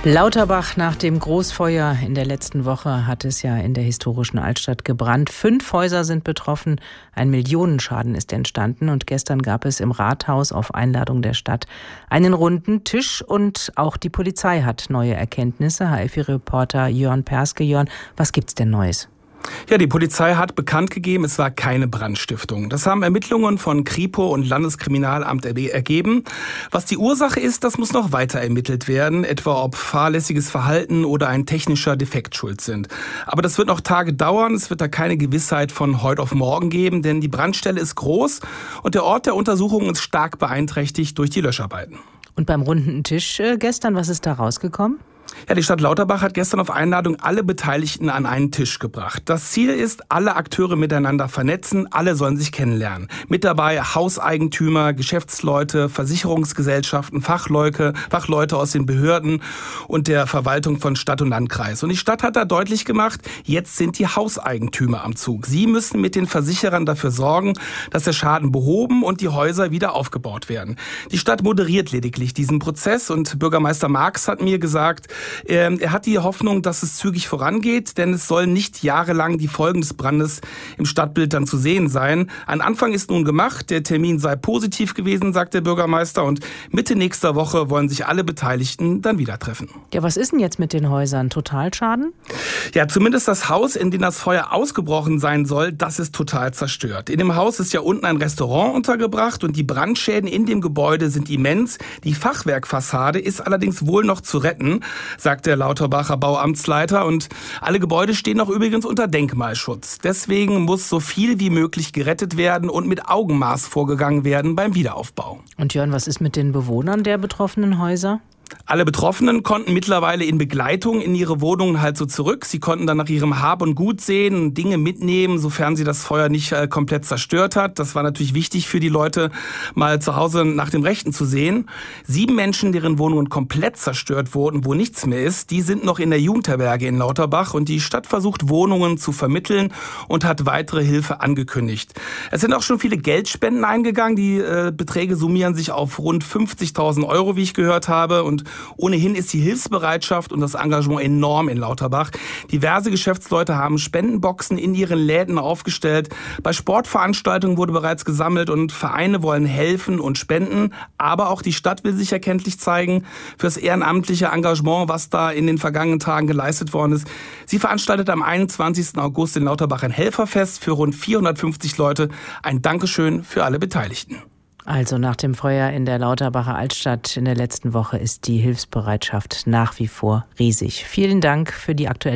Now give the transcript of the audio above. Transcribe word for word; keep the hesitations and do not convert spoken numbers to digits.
Lauterbach, nach dem Großfeuer in der letzten Woche hat es ja in der historischen Altstadt gebrannt. Fünf Häuser sind betroffen, ein Millionenschaden ist entstanden und gestern gab es im Rathaus auf Einladung der Stadt einen runden Tisch und auch die Polizei hat neue Erkenntnisse. H F I-Reporter Jörn Perske. Jörn, was gibt's denn Neues? Ja, die Polizei hat bekannt gegeben, es war keine Brandstiftung. Das haben Ermittlungen von Kripo und Landeskriminalamt ergeben. Was die Ursache ist, das muss noch weiter ermittelt werden, etwa ob fahrlässiges Verhalten oder ein technischer Defekt schuld sind. Aber das wird noch Tage dauern, es wird da keine Gewissheit von heute auf morgen geben, denn die Brandstelle ist groß und der Ort der Untersuchung ist stark beeinträchtigt durch die Löscharbeiten. Und beim runden Tisch äh, gestern, was ist da rausgekommen? Ja, die Stadt Lauterbach hat gestern auf Einladung alle Beteiligten an einen Tisch gebracht. Das Ziel ist, alle Akteure miteinander vernetzen, alle sollen sich kennenlernen. Mit dabei Hauseigentümer, Geschäftsleute, Versicherungsgesellschaften, Fachleute, Fachleute aus den Behörden und der Verwaltung von Stadt und Landkreis. Und die Stadt hat da deutlich gemacht, jetzt sind die Hauseigentümer am Zug. Sie müssen mit den Versicherern dafür sorgen, dass der Schaden behoben und die Häuser wieder aufgebaut werden. Die Stadt moderiert lediglich diesen Prozess und Bürgermeister Marx hat mir gesagt, er hat die Hoffnung, dass es zügig vorangeht, denn es sollen nicht jahrelang die Folgen des Brandes im Stadtbild dann zu sehen sein. Ein Anfang ist nun gemacht, der Termin sei positiv gewesen, sagt der Bürgermeister, und Mitte nächster Woche wollen sich alle Beteiligten dann wieder treffen. Ja, was ist denn jetzt mit den Häusern? Totalschaden? Ja, zumindest das Haus, in dem das Feuer ausgebrochen sein soll, das ist total zerstört. In dem Haus ist ja unten ein Restaurant untergebracht und die Brandschäden in dem Gebäude sind immens. Die Fachwerkfassade ist allerdings wohl noch zu retten, sagt der Lauterbacher Bauamtsleiter. Und alle Gebäude stehen noch übrigens unter Denkmalschutz. Deswegen muss so viel wie möglich gerettet werden und mit Augenmaß vorgegangen werden beim Wiederaufbau. Und Jörn, was ist mit den Bewohnern der betroffenen Häuser? Alle Betroffenen konnten mittlerweile in Begleitung in ihre Wohnungen halt so zurück. Sie konnten dann nach ihrem Hab und Gut sehen, Dinge mitnehmen, sofern sie das Feuer nicht äh, komplett zerstört hat. Das war natürlich wichtig für die Leute, mal zu Hause nach dem Rechten zu sehen. Sieben Menschen, deren Wohnungen komplett zerstört wurden, wo nichts mehr ist, die sind noch in der Jugendherberge in Lauterbach und die Stadt versucht, Wohnungen zu vermitteln und hat weitere Hilfe angekündigt. Es sind auch schon viele Geldspenden eingegangen. Die äh, Beträge summieren sich auf rund fünfzigtausend Euro, wie ich gehört habe. Und ohnehin ist die Hilfsbereitschaft und das Engagement enorm in Lauterbach. Diverse Geschäftsleute haben Spendenboxen in ihren Läden aufgestellt. Bei Sportveranstaltungen wurde bereits gesammelt und Vereine wollen helfen und spenden. Aber auch die Stadt will sich erkenntlich zeigen für das ehrenamtliche Engagement, was da in den vergangenen Tagen geleistet worden ist. Sie veranstaltet am einundzwanzigsten August in Lauterbach ein Helferfest für rund vierhundertfünfzig Leute. Ein Dankeschön für alle Beteiligten. Also nach dem Feuer in der Lauterbacher Altstadt in der letzten Woche ist die Hilfsbereitschaft nach wie vor riesig. Vielen Dank für die aktuellen